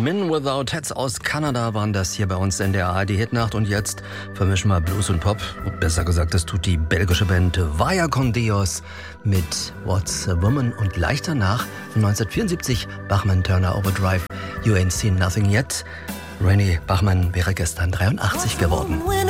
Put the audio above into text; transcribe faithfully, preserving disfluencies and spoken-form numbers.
Men Without Hats aus Kanada waren das hier bei uns in der A R D-Hitnacht. Und jetzt vermischen wir Blues und Pop. Besser gesagt, das tut die belgische Band Vaya con Dios mit What's a Woman. Und gleich danach, von neunzehnhundertvierundsiebzig, Bachman Turner Overdrive, You Ain't Seen Nothing Yet. Rennie Bachman wäre gestern dreiundachtzig geworden.